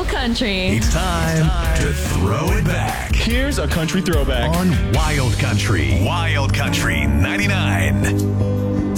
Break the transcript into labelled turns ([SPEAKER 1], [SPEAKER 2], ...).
[SPEAKER 1] real country.
[SPEAKER 2] It's time to throw it back
[SPEAKER 3] Here's a country throwback.
[SPEAKER 2] on Wild Country. Wild Country 99.